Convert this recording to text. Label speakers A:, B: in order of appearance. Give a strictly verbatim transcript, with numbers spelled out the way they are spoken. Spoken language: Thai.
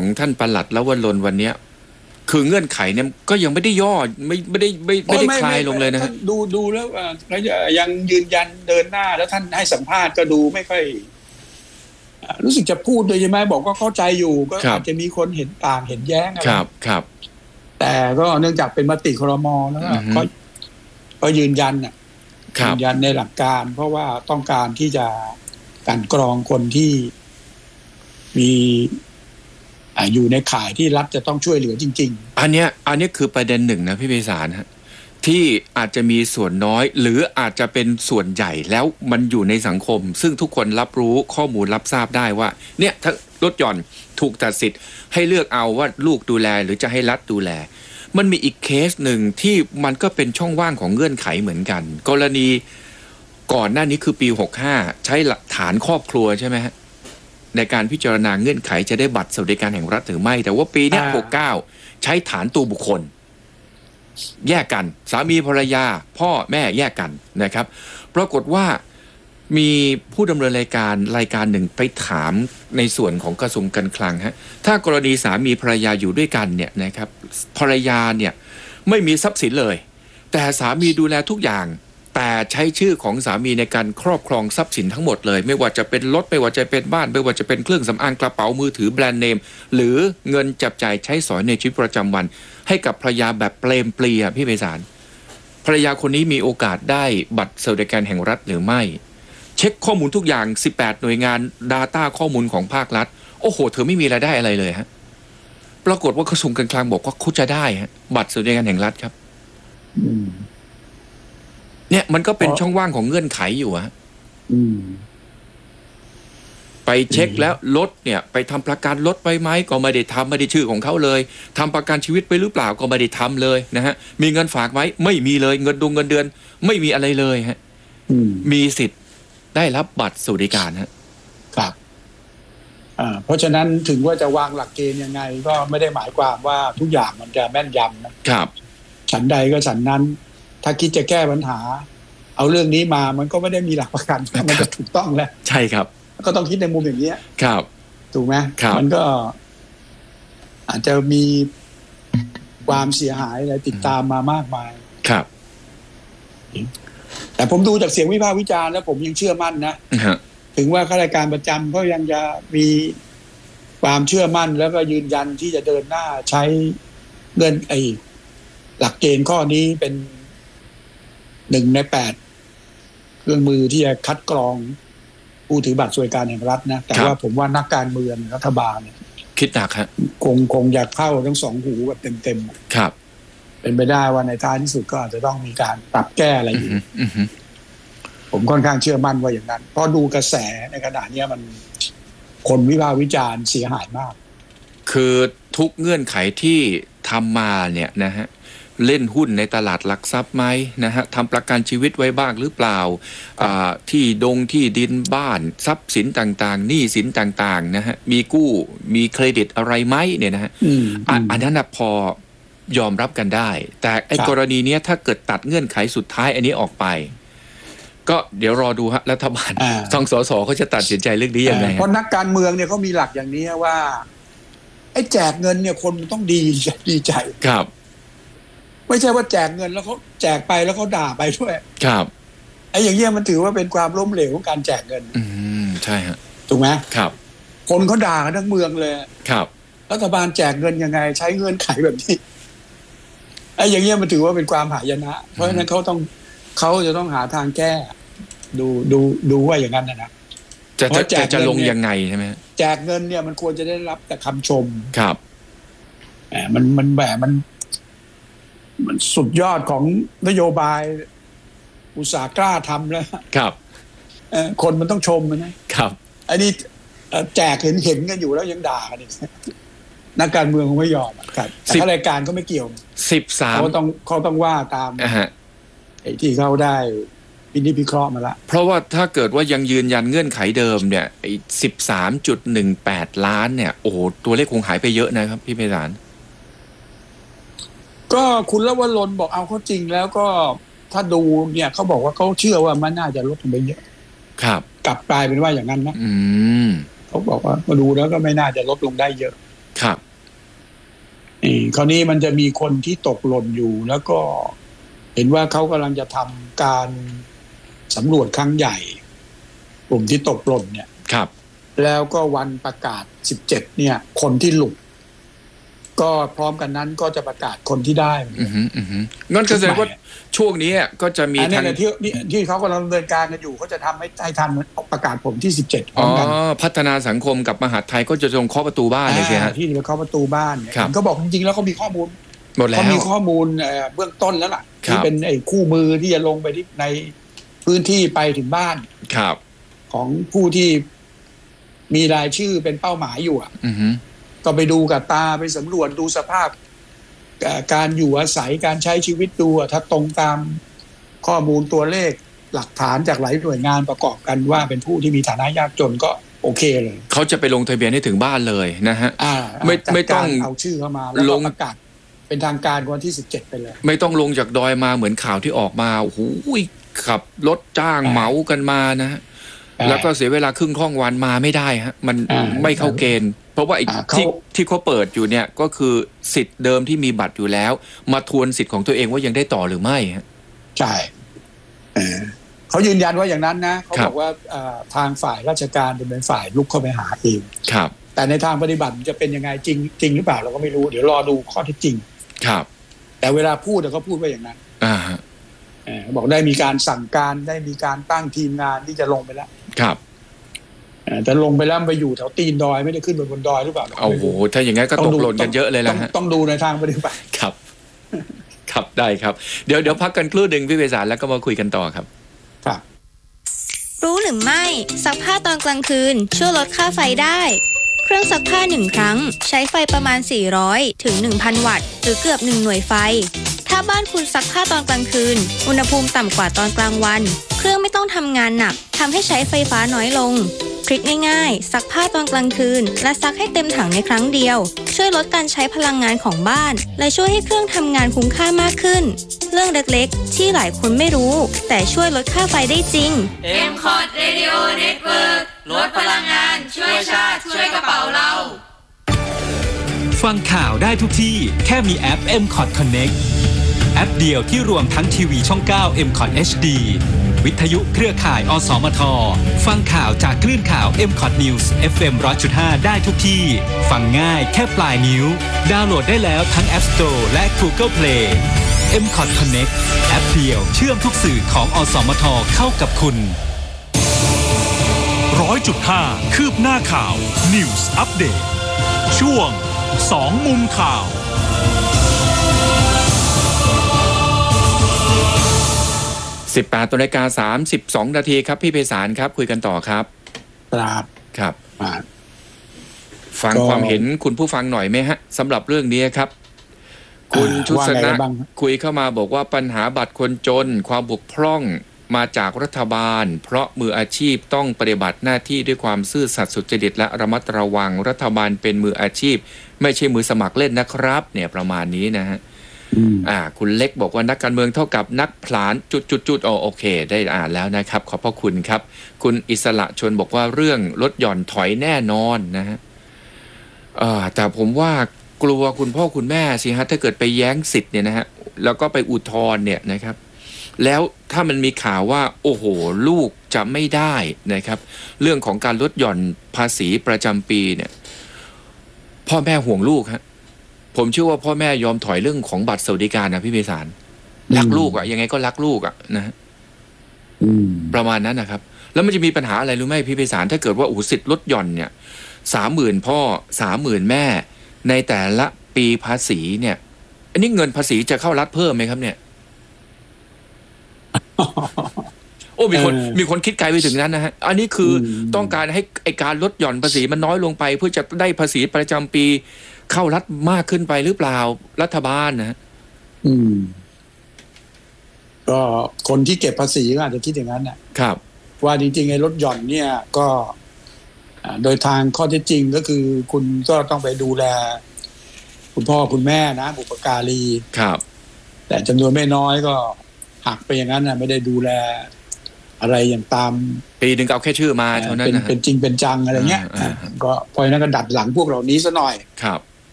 A: ท่านปลัดลวรนวันนี้คือเงื่อนไขเนี่ยก็ยังไม่ได้ย่อไม่ไม่ได้ไม่ไม่ได้คลายลงเลยนะฮะ
B: ดูดูแล้วยังยืนยันเดินหน้าแล้วท่านให้สัมภาษณ์ก็ดูไม่ค่อยรู้สึกจะพูดเลยใช่ไหมบอกว่าเข้าใจอยู่ก็อาจจะมีคนเห็นต่างเห็นแย้งอะไร
A: ครับครับ
B: แต่ก็เนื่องจากเป็นมติครม.แล้วก็ก็ยืนยันน่ะยืนยันในหลักการเพราะว่าต้องการที่จะการกรองคนที่มีอยู่ในข่ายที่รัฐจะต้องช่วยเหลือจริง
A: ๆอันเนี้ยอันนี้คือประเด็นหนึ่งนะพี่ไพศาลฮะที่อาจจะมีส่วนน้อยหรืออาจจะเป็นส่วนใหญ่แล้วมันอยู่ในสังคมซึ่งทุกคนรับรู้ข้อมูลรับทราบได้ว่าเนี่ยถ้าลดหย่อนถูกตัดสิทธิ์ให้เลือกเอาว่าลูกดูแลหรือจะให้รัฐดูแลมันมีอีกเคสหนึ่งที่มันก็เป็นช่องว่างของเงื่อนไขเหมือนกันกรณีก่อนหน้านี้คือปีหกสิบห้าใช้หลักฐานครอบครัวใช่ไหมฮะในการพิจารณาเงื่อนไขจะได้บัตรสวัสดิการแห่งรัฐหรือไม่แต่ว่าปีนี้หกสิบเก้าใช้ฐานตัวบุคคลแยกกันสามีภรรยาพ่อแม่แยกกันนะครับปรากฏว่ามีผู้ดำเนินรายการรายการหนึ่งไปถามในส่วนของกระทรวงการคลังฮะถ้ากรณีสามีภรรยาอยู่ด้วยกันเนี่ยนะครับภรรยาเนี่ยไม่มีทรัพย์สินเลยแต่สามีดูแลทุกอย่างแต่ใช้ชื่อของสามีในการครอบครองทรัพย์สินทั้งหมดเลยไม่ว่าจะเป็นรถไม่ว่าจะเป็นบ้านไม่ว่าจะเป็นเครื่องสำอางกระเป๋ามือถือแบรนด์เนมหรือเงินจับจ่ายใช้สอยในชีวิตประจำวันให้กับภรรยาแบบเปรมปรีอ่ะพี่ไพศาลภรรยาคนนี้มีโอกาสได้บัตรสวัสดิการแห่งรัฐหรือไม่เช็คข้อมูลทุกอย่างสิบแปดหน่วยงาน Data ข้อมูลของภาครัฐโอ้โหเธอไม่มีรายได้อะไรเลยฮะปรากฏว่ากระทรวงการคลังบอกว่าเขาจะได้ฮะบัตรสวัสดิการแห่งรัฐครับเนี่ยมันก็เป็นช่องว่างของเงื่อนไขอยู่ฮะไปเช็คแล้วรถเนี่ยไปทำประกันรถไปไหมก็ไม่ได้ทำไม่ได้ชื่อของเขาเลยทำประกันชีวิตไปหรือเปล่าก็ไม่ได้ทำเลยนะฮะมีเงินฝากไหมไม่มีเลยเงินดงเงินเดือนไม่มีอะไรเลยฮะมีสิทธิ์ได้รับบัตรสวัสดิการฮะ
B: ครับอ่าเพราะฉะนั้นถึงว่าจะวางหลักเกณฑ์ยังไงก็ไม่ได้หมายความว่าทุกอย่างมันจะแม่นยำนะครับฉันใดก็ฉันนั้นถ้าคิดจะแก้ปัญหาเอาเรื่องนี้มามันก็ไม่ได้มีหลักประกันว่ามันจะถูกต้องแล้ว
A: ใช่ครับ
B: ก็ต้องคิดในมุมอย่างนี้
A: ครับ
B: ถูกไหมมันก็อาจจะมีความเสียหายอะไรติดตามมามากมาย
A: ครับ
B: แต่ผมดูจากเสียงวิพากษ์วิจารณ์แล้วผมยังเชื่อมั่นนะถึงว่าข้าราชการประจำก็ยังจะมีความเชื่อมั่นแล้วก็ยืนยันที่จะเดินหน้าใช้เงินไอ้หลักเกณฑ์ข้อนี้เป็นหนึ่งในแปดเครื่องมือที่จะคัดกรองผู้ถือบัตรสวัสดิการแห่งรัฐนะแต่ว่าผมว่านักการเมืองรัฐบาลเนี่ย
A: คิดหนักฮะ
B: คงคงอยากเข้าทั้งสองหูแบบเต็ม
A: ๆครับ
B: เป็นไปได้ว่าในท้ายที่สุดก็อาจจะต้องมีการปรับแก้อะไรอยู่ผมค่อนข้างเชื่อมั่นว่าอย่างนั้นเพราะดูกระแสในขณะนี้มันคนวิพากษ์วิจารณ์เสียหายมาก
A: คือทุกเงื่อนไขที่ทำมาเนี่ยนะฮะเล่นหุ้นในตลาดหลักทรัพย์ไหมนะฮะทำประกันชีวิตไว้บ้างหรือเปล่าที่ดงที่ดินบ้านทรัพย์สินต่างๆหนี้สินต่างๆนะฮะมีกู้มีเครดิตอะไรไหมเนี่ยนะฮะอันนั้นพอยอมรับกันได้แต่ไอ้กรณีนี้ถ้าเกิดตัดเงื่อนไขสุดท้ายอันนี้ออกไปก็เดี๋ยวรอดูฮะรัฐบาลทางสสเขาจะตัดสินใจเรื่องนี้ยังไง
B: เพราะนักการเมืองเนี่ยเขามีหลักอย่างนี้ว่าไอ้แจกเงินเนี่ยคนมันต้องดีดีใจ
A: ครับ
B: ไม่ใช่ว่าแจกเงินแล้วเขาแจกไปแล้วเขาด่าไปด้วย
A: ครับ
B: ไอ้อย่างเงี้ยมันถือว่าเป็นความล้มเหลวของการแจกเงิน
A: อืมใช่ฮะ
B: ถูกไหม
A: ครับ
B: คนเขาด่ากันทั้งเมืองเลย
A: ครับ
B: รัฐบาลแจกเงินยังไงใช้เงื่อนไขแบบนี้ไอ้อย่างเงี้ยมันถือว่าเป็นความหายนะเพราะฉะนั้นเขาต้องเขาจะต้องหาทางแก้ดูดูดูว่าอย่างนั้นนะนะ
A: จะจะจะลงยังไงใช่ไหม
B: แจกเงินเนี่ยมันควรจะได้รับแต่คำชม
A: ครับ
B: แหมมันมันแบบมันมันสุดยอดของนโยบายอุตสาหกล้าทำแล้ว
A: ครับ
B: คนมันต้องชมนะครับอันนี้แจกเห็นเห็นกันอยู่แล้วยังด่ากันอีกนักการเมืองคงไม่ยอมครับแต่ข้ารายการก็ไม่เกี่ยว
A: สิบสาม
B: เขาต้องเขาต้องว่าตามไอ้ที่เขาได้พินิจพิเคราะห์มาละ
A: เพราะว่าถ้าเกิดว่ายังยืนยันเงื่อนไขเดิมเนี่ยไอ้สิบสามจุดหนึ่งแปดล้านเนี่ยโอ้โหตัวเลขคงหายไปเยอะนะครับพี่ไพศาล
B: ก็คุณลวรนบอกเอาเข้าจริงแล้วก็ถ้าดูเนี่ยเขาบอกว่าเขาเชื่อว่ามันน่าจะลดลงไปเยอะ
A: ครับ
B: กลับกลายเป็นว่าอย่างนั้นนะ
A: อืม
B: เขาบอกว่ามาดูแล้วก็ไม่น่าจะลดลงได้เยอะ
A: ครับ
B: นี่คราวนี้มันจะมีคนที่ตกหล่นอยู่แล้วก็เห็นว่าเขากำลังจะทำการสำรวจครั้งใหญ่กลุ่มที่ตกหล่นเนี่ย
A: ครับ
B: แล้วก็วันประกาศสิบเจ็ดเนี่ยคนที่หลุดก็พร้อมกันนั้นก็จะประกาศคนที่ได้
A: อือฮึอือฮึงั้นก็แสดงว่าช่วงนี้ก็จะมี
B: ทางที่ที่เขากำลังดำเนินการกันอยู่เขาจะทำให้ให้ทันประกาศผลที่สิบเจ็ดพร้อมกัน
A: อ๋อพัฒนาสังคมกับมหาดไทยก็จะลงเคาะประตูบ้านเลยใช่ฮะ
B: ที่เคาะประตูบ้านเนี่ยเขาบอกจริงๆแล้วเขามีข้อมูล
A: หมดแล้ว
B: เขามีข้อมูลเบื้องต้นแล้วล่ะที่เป็นไอ้คู่มือที่จะลงไปที่ในพื้นที่ไปถึงบ้าน
A: ครับ
B: ของผู้ที่มีรายชื่อเป็นเป้าหมายอยู่อ่ะก็ไปดูกับตาไปสำรวจดูสภาพการอยู่อาศัยการใช้ชีวิตดูถ้าตรงตามข้อมูลตัวเลขหลักฐานจากหลายหน่วยงานประกอบกันว่าเป็นผู้ที่มีฐานะยากจนก็โอเคเลย
A: เขาจะไปลงทะเบียนให้ถึงบ้านเลยนะฮะ
B: ไม่ไม่ต้องเอาชื่อเข้ามาแล้วก็ประกาศเป็นทางการวันที่สิบเจ็ดไปเลย
A: ไม่ต้องลงจากดอยมาเหมือนข่าวที่ออกมาโอ้โหขับรถจ้างเหมากันมานะฮะแล้วก็เสียเวลาครึ่งค่องวันมาไม่ได้ฮะมันไม่เข้าเกณฑ์เพราะว่าที่ที่เขาเปิดอยู่เนี่ยก็คือสิทธิ์เดิมที่มีบัตรอยู่แล้วมาทวนสิทธิ์ของตัวเองว่ายังได้ต่อหรือไม่ฮะ
B: ใช่เขายืนยันว่าอย่างนั้นนะเขาบอกว่าทางฝ่ายราชการเป็นฝ่ายลุกเข้าไปหาเอง
A: ครับ
B: แต่ในทางปฏิบัติจะเป็นยังไงจริงจริงหรือเปล่าเราก็ไม่รู้เดี๋ยวรอดูข้อเท็จจริง
A: ครับ
B: แต่เวลาพูดเขาพูดว่าอย่างนั้น
A: อ่า
B: บอกได้มีการสั่งการได้มีการตั้งทีมงานที่จะลงไปแล้ว
A: ครับ
B: แต่ลงไปแล้วไปอยู่แถวตีนดอยไม่ได้ขึ้นไปบนดอยหรือเปล่า
A: โอ้โหถ้าอย่างงั้นก็ตกหล่นกันเยอะเลยนะฮะ
B: ต้องดูในทางปฏิบัติ
A: ครับครับได้ครับเดี๋ยวเดี๋ยวพักกันครู่นึงพี่เวสาแล้วก็มาคุยกันต่อครับ
B: ครับ
C: รู้หรือไม่ซักผ้าตอนกลางคืนช่วยลดค่าไฟได้เครื่องซักผ้าหนึ่งครั้งใช้ไฟประมาณสี่ร้อยถึง หนึ่งพัน วัตต์หรือเกือบหนึ่งหน่วยไฟถ้าบ้านคุณซักผ้าตอนกลางคืนอุณหภูมิต่ำกว่าตอนกลางวันเครื่องไม่ต้องทำงานหนักทำให้ใช้ไฟฟ้าน้อยลงทริคง่ายๆซักผ้าตอนกลางคืนและซักให้เต็มถังในครั้งเดียวช่วยลดการใช้พลังงานของบ้านและช่วยให้เครื่องทำงานคุ้มค่ามากขึ้นเรื่องเล็กๆที่หลายคนไม่รู้แต่ช่วยลดค่าไฟได้จริง
D: เอ็ม คอท Radio Network ลดพลังงานช่วยชาติช่วยกระเป๋าเรา
E: ฟังข่าวได้ทุกที่แค่มีแอป เอ็ม คอท Connect แอปเดียวที่รวมทั้งทีวีช่องเก้า เอ็ม คอท เอช ดี วิทยุเครือข่ายอสมทฟังข่าวจากคลื่นข่าว เอ็ม คอท News เอฟ เอ็ม หนึ่งร้อยจุดห้า ได้ทุกที่ฟังง่ายแค่ปลายนิ้วดาวน์โหลดได้แล้วทั้ง App Store และ Google Play เอ็ม คอท Connect แอปเดียวเชื่อมทุกสื่อของอสมทเข้ากับคุณ หนึ่งร้อยจุดห้า คืบหน้าข่าว News Update ช่วงสองมุมข่าว
A: สิบแปดนาฬิกาสามสิบสองนาทีครับพี่ไพศาลครับคุยกันต่อครับ
B: ครับ
A: ครับฟังความเห็นคุณผู้ฟังหน่อยไหมฮะสำหรับเรื่องนี้ครับคุณชุสนะคุยเข้ามาบอกว่าปัญหาบัตรคนจนความบกพร่องมาจากรัฐบาลเพราะมืออาชีพต้องปฏิบัติหน้าที่ด้วยความซื่อสัตย์สุจริตและระมัดระวังรัฐบาลเป็นมืออาชีพไม่ใช่มือสมัครเล่นนะครับเนี่ยประมาณนี้นะฮะอ่าคุณเล็กบอกว่านักการเมืองเท่ากับนักผลาญจุดๆๆอ๋อโอเคได้อ่านแล้วนะครับขอบพระคุณครับคุณอิสระชนบอกว่าเรื่องลดหย่อนถอยแน่นอนนะฮะอ่าแต่ผมว่ากลัวคุณพ่อคุณแม่สิฮะถ้าเกิดไปแย้งสิทธิ์เนี่ยนะฮะแล้วก็ไปอุทธรณ์เนี่ยนะครับแล้วถ้ามันมีข่าวว่าโอ้โหลูกจะไม่ได้นะครับเรื่องของการลดหย่อนภาษีประจำปีเนี่ยพ่อแม่ห่วงลูกฮะผมเชื่อว่าพ่อแม่ยอมถอยเรื่องของบัตรสวัสดิการนะพี่ไพศาลรักลูกอ่ะยังไงก็รักลูกอ่ะนะฮะประมาณนั้นนะครับแล้วมันจะมีปัญหาอะไรรู้ไหมพี่ไพศาลถ้าเกิดว่าโอ้สิทธิ์ลดหย่อนเนี่ยสามหมื่นพ่อสามหมื่นแม่ในแต่ละปีภาษีเนี่ยอันนี้เงินภาษีจะเข้ารัฐเพิ่มไหมครับเนี่ยโอ้มีคนมีคนคิดไกลไปถึงนั้นนะฮะอันนี้คือต้องการให้ไอการลดหย่อนภาษีมันน้อยลงไปเพื่อจะได้ภาษีประจำปีเข้ารัฐมากขึ้นไปหรือเปล่ารัฐบาลนะฮะ
B: อืมก็คนที่เก็บภาษีก็อาจจะคิดอย่างนั้นนะครับว่าจริงๆไอ้ลดหย่อนเนี่ยก็โดยทางข้อเท็จจริงก็คือคุณก็ต้องไปดูแลคุณพ่อคุณแม่นะบุปการี
A: ครับ
B: แต่จำนวนไม่น้อยก็หักไปอย่างนั้นนะไม่ได้ดูแลอะไรอย่างตาม
A: ปีหนึ่งเอาแค่ชื่อมาเท่านั้นนะ
B: เป็นจริงเป็นจังอะไรเงี้ยก็เพราะนั้นก็ดัดหลังพวกเหล่านี้ซะหน่อย
A: ครับ